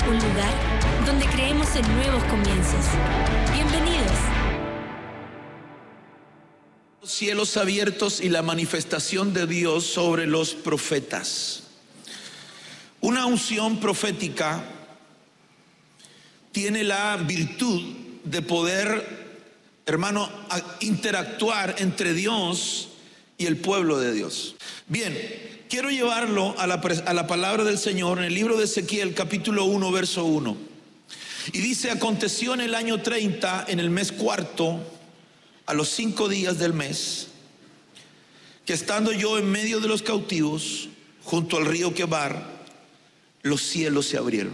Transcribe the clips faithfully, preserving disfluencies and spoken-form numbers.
un lugar donde creemos en nuevos comienzos. Bienvenidos. Los cielos abiertos y la manifestación de Dios sobre los profetas. Una unción profética tiene la virtud de poder, hermano, interactuar entre Dios y el pueblo de Dios. Bien. Quiero llevarlo a la, a la palabra del Señor en el libro de Ezequiel, capítulo uno, verso uno. Y dice: aconteció en el año treinta, en el mes cuarto, a los cinco días del mes, que estando yo en medio de los cautivos, junto al río Quebar, los cielos se abrieron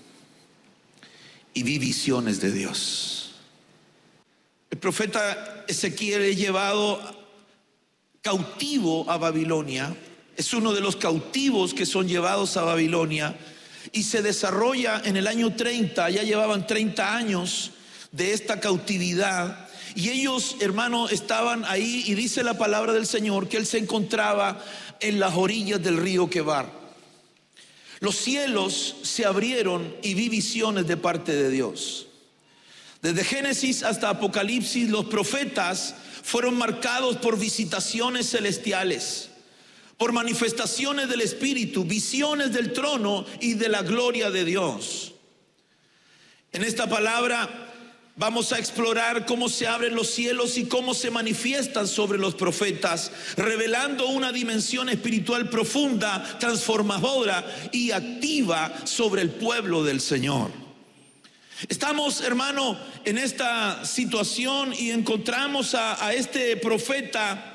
y vi visiones de Dios. El profeta Ezequiel es llevado cautivo a Babilonia. Es uno de los cautivos que son llevados a Babilonia y se desarrolla en el año treinta. Ya llevaban treinta años de esta cautividad y ellos, hermano, estaban ahí, y dice la palabra del Señor que él se encontraba en las orillas del río Quebar. Los cielos se abrieron y vi visiones de parte de Dios. Desde Génesis hasta Apocalipsis, los profetas fueron marcados por visitaciones celestiales, por manifestaciones del Espíritu, visiones del trono y de la gloria de Dios. En esta palabra vamos a explorar cómo se abren los cielos y cómo se manifiestan sobre los profetas, revelando una dimensión espiritual profunda, transformadora y activa sobre el pueblo del Señor. Estamos, hermano, en esta situación y encontramos a, a este profeta.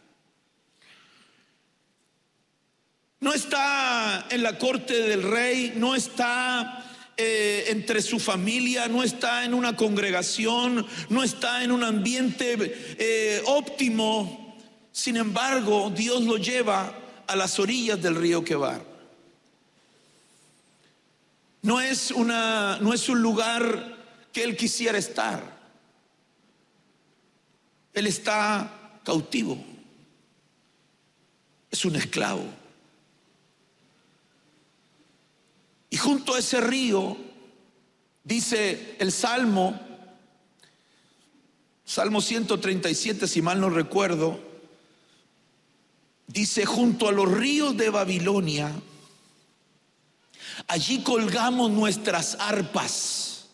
No está en la corte del rey, no está eh, entre su familia, no está en una congregación, no está en un ambiente eh, óptimo. Sin embargo, Dios lo lleva a las orillas del río Quebar. No es una, no es un lugar que él quisiera estar. Él está cautivo. Es un esclavo. Y junto a ese río, dice el Salmo, Salmo ciento treinta y siete, si mal no recuerdo, dice: junto a los ríos de Babilonia, allí colgamos nuestras arpas,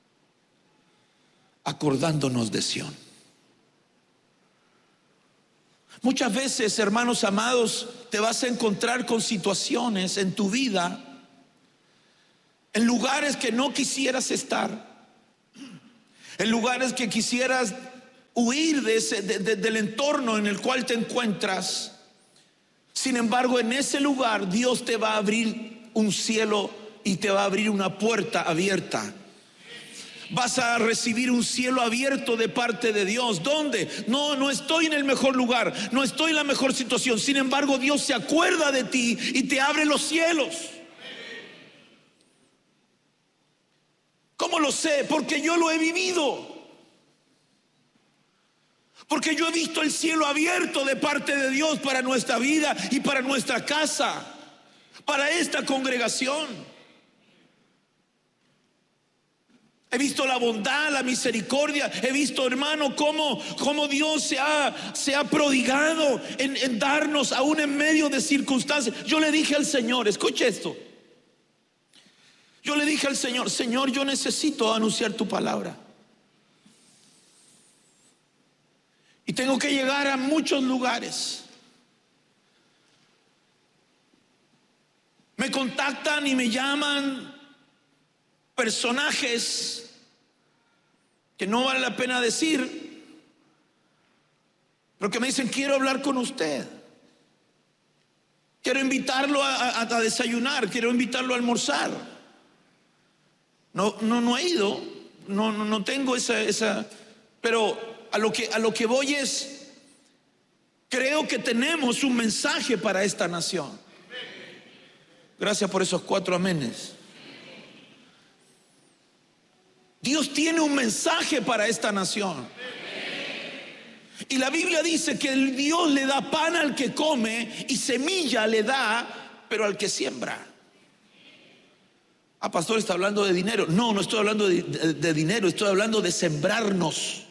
acordándonos de Sión. Muchas veces, hermanos amados, te vas a encontrar con situaciones en tu vida, en lugares que no quisieras estar, en lugares que quisieras huir de ese, de, de, del entorno en el cual te encuentras. Sin embargo, en ese lugar Dios te va a abrir un cielo y te va a abrir una puerta abierta. Vas a recibir un cielo abierto de parte de Dios. ¿Dónde? No, no estoy en el mejor lugar, no estoy en la mejor situación. Sin embargo, Dios se acuerda de ti y te abre los cielos. ¿Cómo lo sé? Porque yo lo he vivido. Porque yo he visto el cielo abierto de parte de Dios para nuestra vida y para nuestra casa, para esta congregación. He visto la bondad, la misericordia. He visto, hermano, cómo, cómo Dios se ha, se ha prodigado en, en darnos aún en medio de circunstancias. Yo le dije al Señor, escuche esto. Yo le dije al Señor: Señor, yo necesito anunciar tu palabra. Y tengo que llegar a muchos lugares. Me contactan y me llaman personajes que no vale la pena decir, pero que me dicen: quiero hablar con usted. Quiero invitarlo a, a, a desayunar, quiero invitarlo a almorzar. No, no, no he ido, no, no, no tengo esa, esa, pero a lo que, a lo que voy es, creo que tenemos un mensaje para esta nación. Gracias por esos cuatro amenes. Dios tiene un mensaje para esta nación. Y la Biblia dice que el Dios le da pan al que come y semilla le da, pero al que siembra. Ah, pastor, está hablando de dinero. No, no estoy hablando de, de, de dinero, estoy hablando de sembrarnos.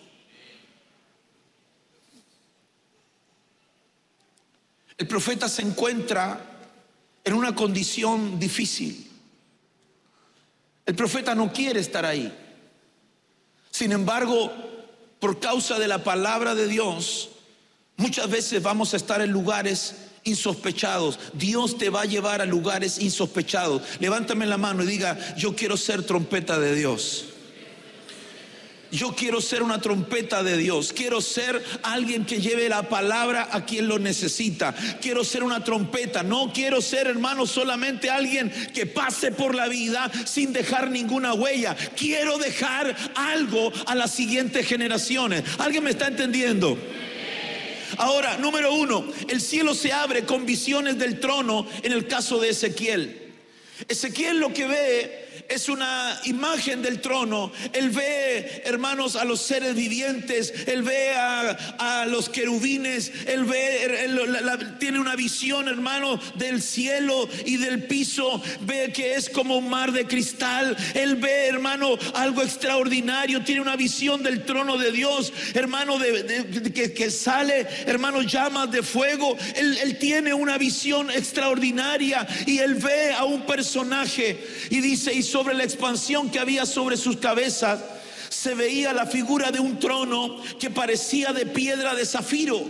El profeta se encuentra en una condición difícil. El profeta no quiere estar ahí. Sin embargo, por causa de la palabra de Dios, muchas veces vamos a estar en lugares insospechados. Dios te va a llevar a lugares insospechados. Levántame la mano y diga: yo quiero ser trompeta de Dios. Yo quiero ser una trompeta de Dios. Quiero ser alguien que lleve la palabra a quien lo necesita. Quiero ser una trompeta. No quiero ser, hermano, solamente alguien que pase por la vida sin dejar ninguna huella. Quiero dejar algo a las siguientes generaciones. ¿Alguien me está entendiendo? Ahora, número uno, el cielo se abre con visiones del trono en el caso de Ezequiel. Ezequiel lo que ve es una imagen del trono. Él ve, hermanos, a los seres vivientes. Él ve a, a los querubines. Él ve, él, la, la, tiene una visión, hermano, del cielo y del piso. Ve que es como un mar de cristal. Él ve, hermano, algo extraordinario. Tiene una visión del trono de Dios, hermano, de, de, de, que, que sale, hermano, llamas de fuego. Él, él tiene una visión extraordinaria y él ve a un personaje y dice: y sobre la expansión que había sobre sus cabezas se veía la figura de un trono que parecía de piedra de zafiro.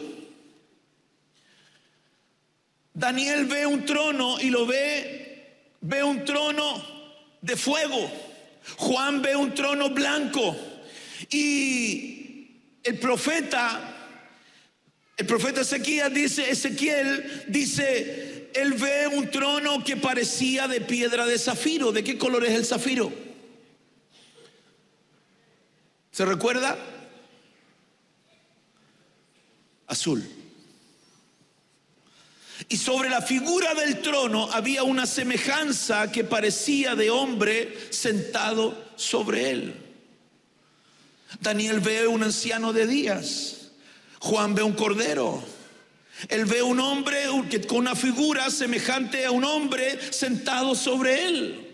Daniel ve un trono y lo ve, ve un trono de fuego. Juan ve un trono blanco. Y el profeta, el profeta Ezequiel dice, Ezequiel dice, él ve un trono que parecía de piedra de zafiro. ¿De qué color es el zafiro? ¿Se recuerda? Azul. Y sobre la figura del trono había una semejanza que parecía de hombre sentado sobre él. Daniel ve un anciano de días. Juan ve un cordero. Él ve un hombre que, con una figura semejante a un hombre sentado sobre él.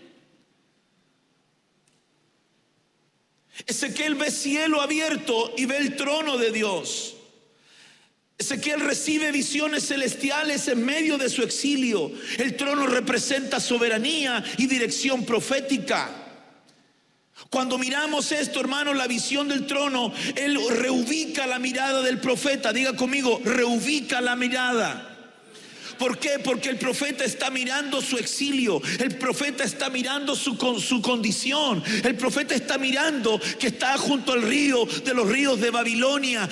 Ezequiel ve cielo abierto y ve el trono de Dios. Ezequiel recibe visiones celestiales en medio de su exilio. El trono representa soberanía y dirección profética. Cuando miramos esto, hermano, la visión del trono, él reubica la mirada del profeta. Diga conmigo: reubica la mirada. ¿Por qué? Porque el profeta está mirando su exilio. El profeta está mirando su, su condición. El profeta está mirando que está junto al río de los ríos de Babilonia.